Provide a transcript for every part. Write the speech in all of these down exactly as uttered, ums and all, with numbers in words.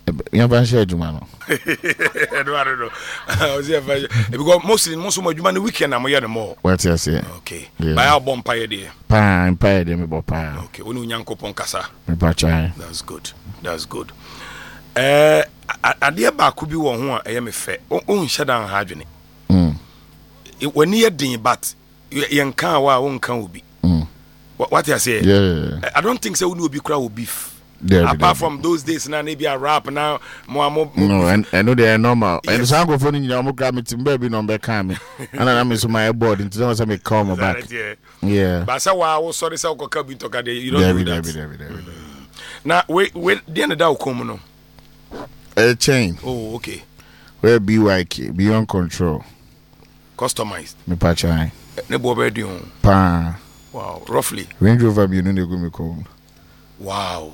You have share Jumano. I don't know. I was here because mostly most of my Jumano weekend I'm here the more. What you say? Okay. By our bonfire day. Pa, empire de me bopa. Okay. Unu nyanko ponkasa. Me pacha. That's good. That's good. Eh, adeɛ baako bi wɔ ho a ɛyɛ me fɛ. O nhyɛ dan ha adwene. Mm. When you din but you can wa o nkan obi. Mm. What you say? Yeah. I don't think so. We will be crowd with beef. There, Apart there, from those days, now maybe a rap now. More, more. No, and I know they are normal. And some go for you know, I'm going to baby number coming. And I'm so my board into some me come back. Yeah. But so I was sorry, so come into Kade. You don't do that. Now wait, wait. The end of that come no. A chain. Oh, okay. Where B Y K beyond control. Customized. Me pacha. Ne bobe di on. Pa. Wow, roughly. Range Rover be no go me come. Wow.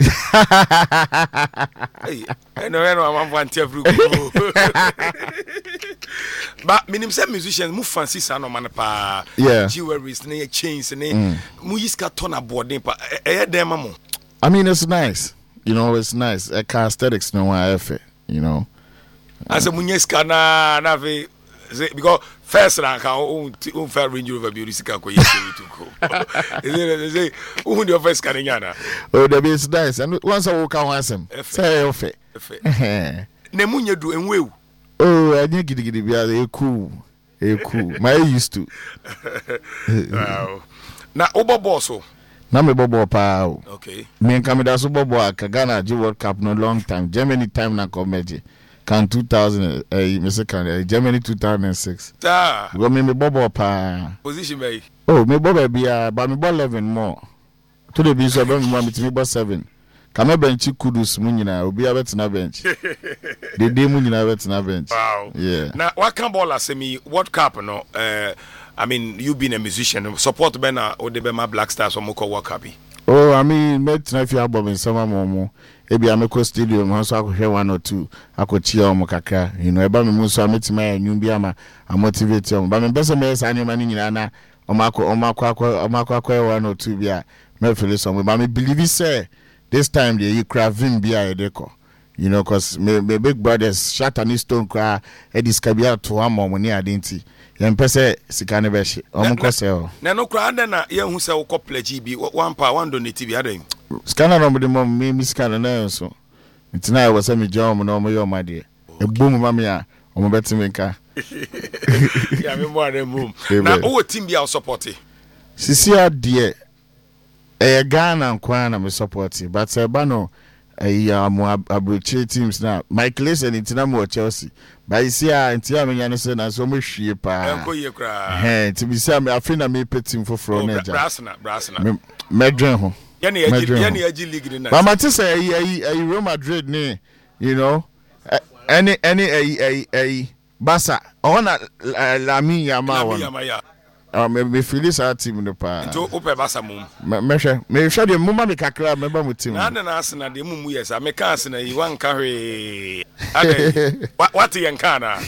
Hey, I know I know I'm one every. But minim say musicians move fancy sound man pa. Yeah. Jewelries, ne chains, ne mu yiska ton aboard pa. Eh dem mo. I mean it's nice. You know, it's nice. A car aesthetics no one effort, you know. As a munyeska na na ve because first rank on on fair Range Rover beauty sika ko yesi to go. Is it who the first kananyana? Oh, that is nice. And once I walk out handsome. Say ofe. Ne munye do enwe. Oh, I need gidi gidi bia e cool. E cool. My used to. Wow. Na obo bosso. Na me bobo pa. Okay. Me nka me da so bobo aka Ghana G World Cup no long time. Germany time na comedy. Can two thousand eh me say can Germany two thousand six. Ta. Go me me bobo pa. Position bay. Oh, me bobo bia, but me bobo eleven more. To the be so be me me bobo seven. Kame bench kudus mu nyina obi abetina bench. The day mu nyina abetina bench. Wow. Yeah. Now what can ball as me World Cup no uh I mean you being a musician support Bena or the Bema Black Stars or Moko World Cup. Oh, I mean, met na fi album in summer momo. Ebi ameko stadium ho so akwohwe one or two akochia omo kakra. You know, eba me mu so ametima ya nyum bi ama a motivate omo. Ba me bese me sa anyama ni nyina na omako omako omako akwa one or two bi a me feel so. Ba me believe say this time they you craving bi a edeko. You know, cause me, me big brothers shot an stone cry e discabia to am omo ni adenti. Yempese sika ne beshi omo kose o na no kra anda na ye hu se wo ko pledge bi one pa one donate bi adam scanner no de mom me scanner na so ntina e wose me jom no mo yo made e boom ma me a omo betime nka ya me mo adam boom na o team bi a support sisi ade e Ghana nkwa na me support but e ba no eh am abroche teams na Mike Lesen ntina mo Chelsea ba isi a ntia me nyane se na so mo hwie pa enko ye kra eh ti bi se me afina me petim foforo na ja brasna brasna medren ho ye na ye na ye league ni na ba ma ti say eh eh Real Madrid ni you know any any eh eh eh Barca ona Lamine Yamal Ah, me me Phillies our team no pa. Nto ope basa mum. Me me hwe, me hwe de muma me kakra me ba mu team. Na na asena de mum yes, me ka asena yi wan ka hwe. Ade. What yen ka na?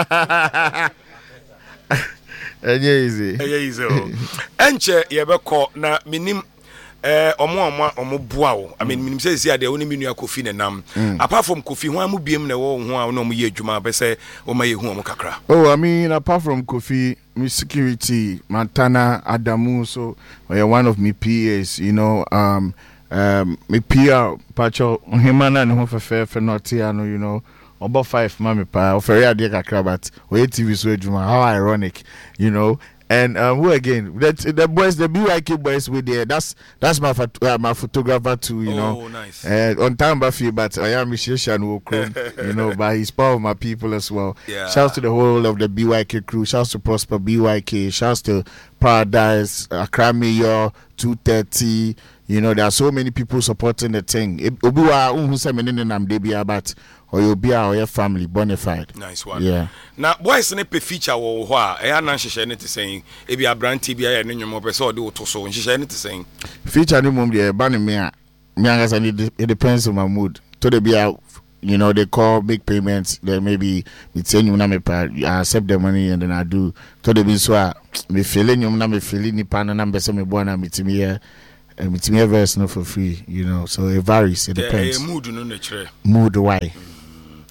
Enye easy. Enye easy. Enche ye be ko na minim eh omo omo omo boa wo. I mean minim say say ade woni minu Kofi ne nam. Apart from Kofi ho amu biem na wo ho a no mo ye adwuma be say o ma ye hu omo kakra. Oh, I mean apart from Kofi, me security Montana Adamu, so you're one of me P As, you know, um um me P R pacho himana ne ho fefe fe notiano, you know, about five mami pa ofere ade kakra but we T V so adwuma. How ironic, you know. And um, who again? That the boys, the B Y K boys, with there. That's that's my uh, my photographer too. You oh, know, nice. Uh, on time, Buffy, but I am musician who you know, but he's part of my people as well. Yeah. Shouts to the whole of the B Y K crew. Shouts to Prosper B Y K. Shouts to Paradise, Accra Mayor, two thirty. You know, there are so many people supporting the thing. Obiwa who say me nene nam debia but or you be our your family bonafide. Nice one. Yeah. Now boys ne pe feature wo ho a e na nhehye ne te sen e bia branti bia ya ne nwom be so de wo to so nhehye ne te sen. Feature ne mum de ba ne me a me angasa it depends on my mood. To the bia you know they call big payments then maybe we tell you na me pa I accept the money and then I do. To the be so a me feeling you na me feeling ni pa na be so me bo na me timi here. It's me verse no for free, you know, so it varies, it depends. Yeah, mood no nature. Mood why?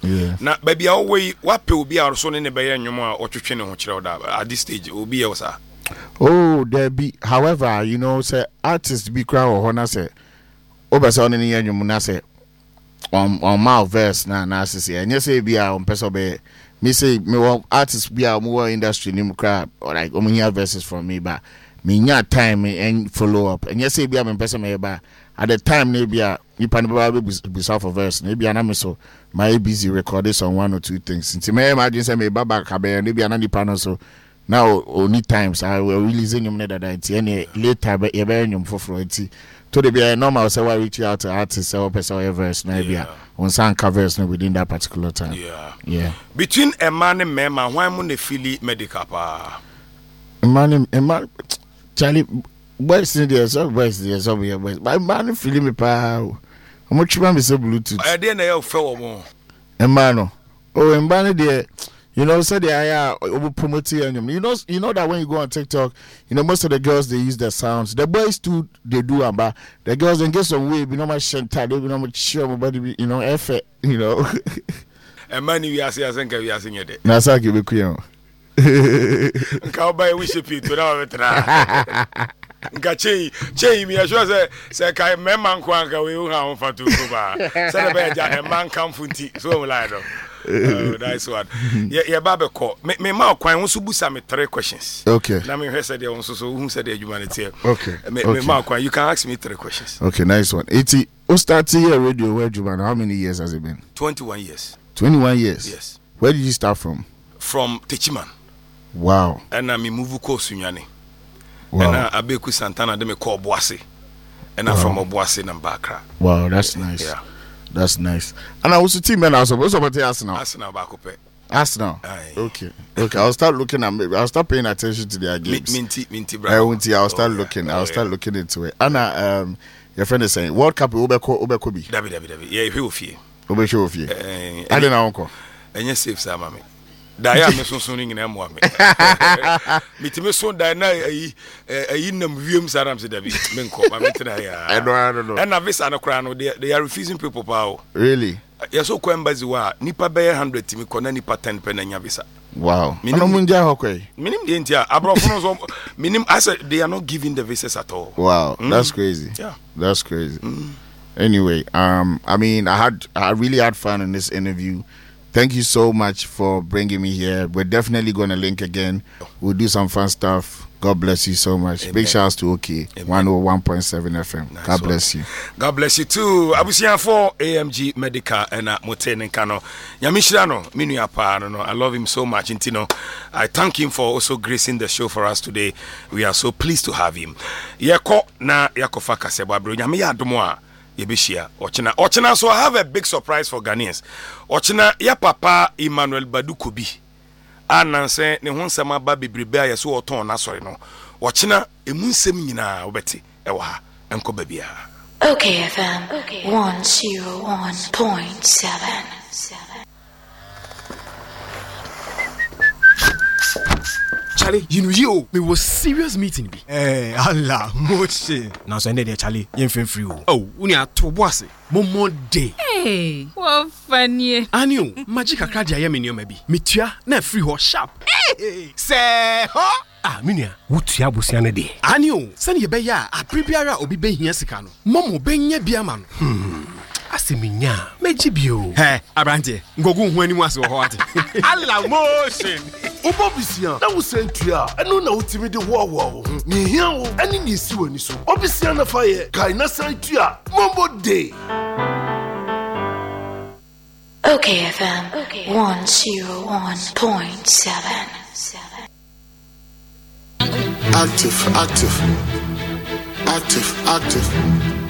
Yeah. Na baby away what pe obi a so ne ne be ye nwom a otwetwe ne ho kire da at this stage obi ye wasa. Oh, there be. However, you know, say artists be crowd or honor say. Obasa on any nwom na say. On on my verse na na say. And you say be a on person be. Me say me want artists be a more industry ni crowd or like omo hear verses from me, but me nya time and follow up. And you say be a me person me ba. At the time maybe a nipa ne be be south of verse maybe ana me so my busy recording on one or two things. Nti me imagine say me baba ka be maybe ana nipa no so. Now only times I will release nyum na dada nti any later be e be nyum foforo nti to the be normal say why reach out to artists say person or verse na be on some covers no within that particular time. Yeah. Yeah. Between a man and man, why mu ne feel medical pa? A man a man Charlie boys in there so boys there so be boys. My man feel me pa. How much man be say Bluetooth? I dey na you feel mo. A man oh a man there. You know, so they are over promoting and you know, you know that when you go on TikTok, you know most of the girls they use their sounds. The boys too they do, but the girls then get some way. You know, my shanta, they be not much sure, my body, you know, effort, you know. And man, we are saying, I think we are saying it. That's how you be clear. Can't buy wish you to now. Gachi, Chay, me as well say, say, I man quanka, we will have fun to go back. Celebrate a man come funty, so will I know. Oh, nice one. Yeah, yeah, Baba call. Me, me, ma, quite want to busa me three questions. Okay. Now me hear said they also so who said the humanity. Okay. Me, okay. me, ma, quite you can ask me three questions. Okay, nice one. Eighty. Who started here radio? Where you man? How many years has it been? Twenty-one years. Twenty-one years. Yes. Where did you start from? From Techiman. Wow. And I me move ko Sunyani. Wow. And I Abeku Santana de me call Boise. And I'm from Obuasi and Bakra. Wow, that's nice. Yeah. That's nice. And I was a team man. I was supposed to be Arsenal. Arsenal Bakope. Arsenal. Aye. Okay. Okay. I'll start looking at. I'll start paying attention to their games. Minty, minty, I bro. won't. I'll start Oh, looking. yeah. I'll Oh, start yeah. looking into it. Anna, um, your friend is saying World Cup. Obeko, Obeko bi. Dabi, dabi, dabi. Yeah, if you feel. Obeko of you. Eh, I didn't know uncle. And you safe, sir, mammy. Daya me so so ning na mo ame. Mitime so da na ayi ayi nam wiem saram se dabi me nko ma metena ya. I don't. I don't know. And na visa no kra no they, they are refusing people power. Really? Yes, so ko embassy wa nipa be one hundred timi ko na nipa ten pe na nya visa. Wow. Minim- Ano munja hokwe. Minim de ntia abrofo no so minim I said they are not giving the visas at all. Wow. That's crazy. Yeah. That's crazy. Anyway, um, I mean, I had I really had fun in this interview. Thank you so much for bringing me here. We're definitely going to link again. We'll do some fun stuff. God bless you so much. Amen. Big shouts to OK one oh one point seven F M. Nice God one. bless you. God bless you too. Abusian for A M G Medical and uh, Moten and Kano. Yamishira no, minu ya pa no. I love him so much. Intino, I thank him for also gracing the show for us today. We are so pleased to have him. Yako na yako faka seba bro. Yami ya domoa. Yebishia. Ochina. Ochina, so I have a big surprise for Ghanaians. Ochina, ya papa Emmanuel Badu Kobi. Ananse ne ho nsɛm aba bebrebe a yɛso wɔtɔn na sɔre no wɔkyena emu nsɛm nyinaa wobɛte ɛwɔ ha ɛnkɔ baabi a Okay F M one oh one point seven. Charlie, you know you, me was serious meeting be. Eh, Allah, moche. Now so ended there, Charlie. You ain't free. Oh, uni a to boss. Momo day. Hey, what funny. Anio, magic kakra dia me nneoma bi. Metua na free ho sharp. Hey, say, huh? Ah, minia, wotua bosia ne de. Anio, send ye be ya, a prebiara obi be hia sika no. Momo be nya bia ma no. Hmm. Aseminya, meji bio. Hey, Abrante, ngogu hu ani mu ase ho ate. Allah motion. Obobisia na wo sentua eno na wotimi de wo wo ho ni hia wo ani ni si wani so obisia na fa ye kai na sentua mombo day. Okay F M one oh one point seven. Active, active, active, active.